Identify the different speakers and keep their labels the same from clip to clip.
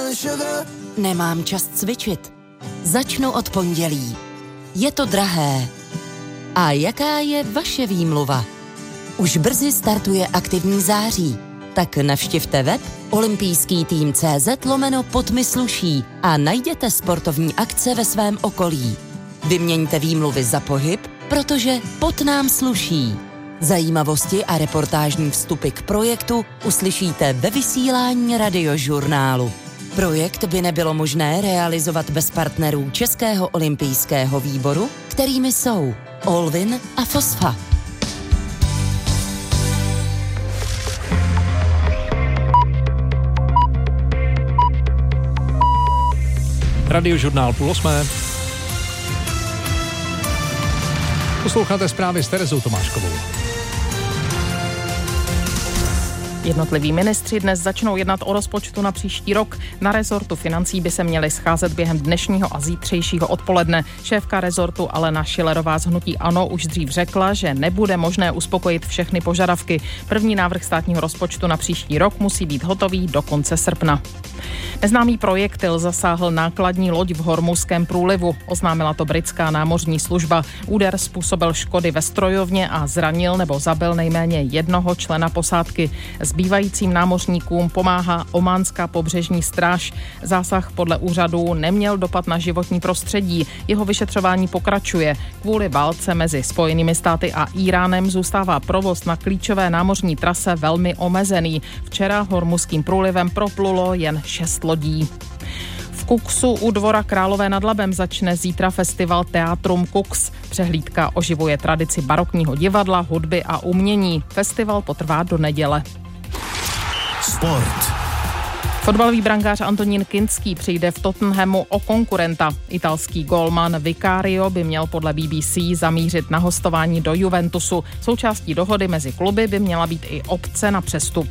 Speaker 1: Nemám čas cvičit. Začnu od pondělí. Je to drahé. A jaká je vaše výmluva? Už brzy startuje aktivní září. Tak navštivte web olympijský-tým.cz/podmysluší a najděte sportovní akce ve svém okolí. Vyměňte výmluvy za pohyb, protože pot nám sluší. Zajímavosti a reportážní vstupy k projektu uslyšíte ve vysílání Radiožurnálu. Projekt by nebylo možné realizovat bez partnerů Českého olympijského výboru, kterými jsou Olvin a Fosfa.
Speaker 2: Radiožurnál 7:30. Posloucháte zprávy s Terezou Tomáškovou.
Speaker 3: Jednotliví ministři dnes začnou jednat o rozpočtu na příští rok. Na rezortu financí by se měli scházet během dnešního a zítřejšího odpoledne. Šéfka rezortu Alena Schillerová z hnutí ANO už dřív řekla, že nebude možné uspokojit všechny požadavky. První návrh státního rozpočtu na příští rok musí být hotový do konce srpna. Neznámý projektil zasáhl nákladní loď v Hormuzském průlivu. Oznámila to britská námořní služba. Úder způsobil škody ve strojovně a zranil nebo zabil nejméně jednoho člena posádky. Zbývajícím námořníkům pomáhá ománská pobřežní stráž. Zásah podle úřadů neměl dopad na životní prostředí. Jeho vyšetřování pokračuje. Kvůli válce mezi Spojenými státy a Íránem zůstává provoz na klíčové námořní trase velmi omezený. Včera Hormuzským průlivem proplulo jen 6 lodí. V Kuxu u Dvora Králové nad Labem začne zítra festival Teatrum Kux. Přehlídka oživuje tradici barokního divadla, hudby a umění. Festival potrvá do neděle.
Speaker 4: Sport.
Speaker 3: Fotbalový brankář Antonín Kinský přijde v Tottenhamu o konkurenta. Italský gólman Vicario by měl podle BBC zamířit na hostování do Juventusu. Součástí dohody mezi kluby by měla být i opce na přestup.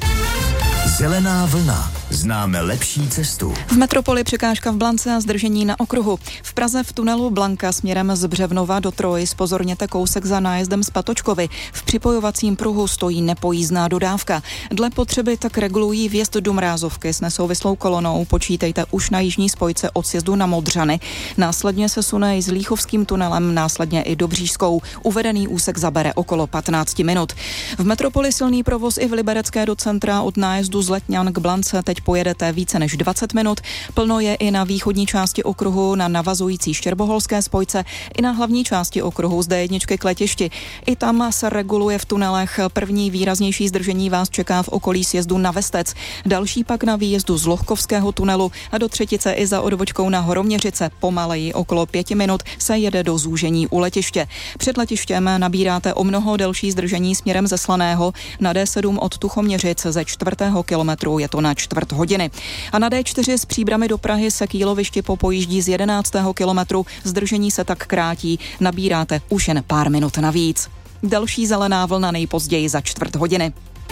Speaker 4: Zelená vlna. Známe lepší cestu.
Speaker 5: V metropoli překážka v Blance a zdržení na okruhu. V Praze v tunelu Blanka směrem z Břevnova do Troji zpozorněte kousek za nájezdem z Patočkovy. V připojovacím pruhu stojí nepojízdná dodávka. Dle potřeby tak regulují vjezd do Mrázovky s nesouvislou kolonou. Počítejte už na jižní spojce od sjezdu na Modřany. Následně se sune i s Líchovským tunelem, následně i do Břížskou. Uvedený úsek zabere okolo 15 minut. V metropoli silný provoz i v Liberecké do centra od nájezdu z Letňan k Blance. Teď pojedete více než 20 minut. Plno je i na východní části okruhu na navazující štěrboholské spojce i na hlavní části okruhu z D1 k letišti. I tam se reguluje v tunelech. První výraznější zdržení vás čeká v okolí sjezdu na Vestec. Další pak na výjezdu z Lohkovského tunelu a do Třetice i za odbočkou na Horoměřice. Pomaleji okolo 5 minut se jede do zúžení u letiště. Před letištěm nabíráte o mnoho delší zdržení směrem ze Slaného. Na D7 od Tuchoměřic ze 4. kilometru je to na 4 hodiny. A na D4 z Příbrami do Prahy se k Jílovišti popojíždí z 11. kilometru. Zdržení se tak krátí. Nabíráte už jen pár minut navíc. Další zelená vlna nejpozději za 4 hodiny.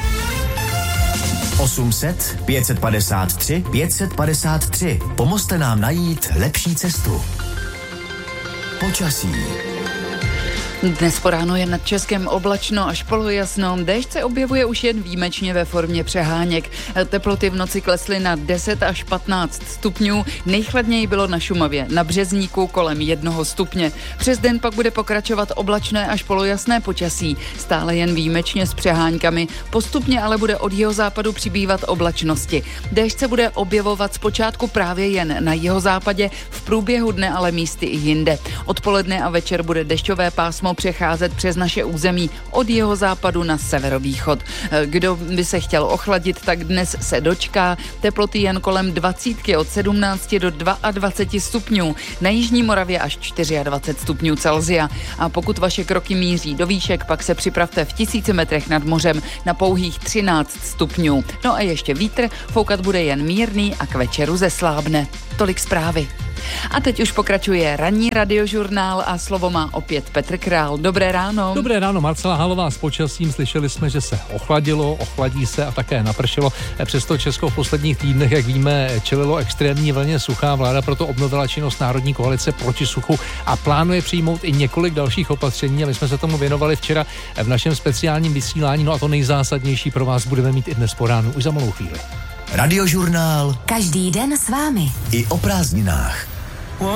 Speaker 4: 800 553 553. Pomozte nám najít lepší cestu. Počasí.
Speaker 6: Dnes po ránu je nad Českem oblačno až polojasno. Déšť se objevuje už jen výjimečně ve formě přeháněk. Teploty v noci klesly na 10 až 15 stupňů. Nejchladněji bylo na Šumavě, na Březníku kolem 1 stupně. Přes den pak bude pokračovat oblačné až polojasné počasí. Stále jen výjimečně s přeháňkami. Postupně ale bude od jihozápadu přibývat oblačnosti. Déšť se bude objevovat zpočátku právě jen na jihozápadě, v průběhu dne ale místy i jinde. Odpoledne a večer bude dešťové pásmo přecházet přes naše území od jihozápadu na severovýchod. Kdo by se chtěl ochladit, tak dnes se dočká teploty jen kolem 20 od 17 do 22 stupňů. Na jižní Moravě až 24 stupňů Celsia. A pokud vaše kroky míří do výšek, pak se připravte v 1000 metrech nad mořem na pouhých 13 stupňů. No a ještě vítr, foukat bude jen mírný a k večeru zeslábne. Tolik zprávy. A teď už pokračuje ranní radiožurnál a slovo má opět Petr Král. Dobré ráno.
Speaker 2: Dobré ráno, Marcela Halová s počasím. Slyšeli jsme, že se ochladilo, ochladí se a také napršelo. Přesto Česko v posledních týdnech, jak víme, čelilo extrémní vlně sucha. Vláda proto obnovila činnost Národní koalice proti suchu a plánuje přijmout i několik dalších opatření. A my jsme se tomu věnovali včera v našem speciálním vysílání. No a to nejzásadnější pro vás budeme mít i dnes po ránu, už za malou chvíli.
Speaker 4: Radiožurnál
Speaker 7: Každý den s vámi.
Speaker 4: i o prázdninách.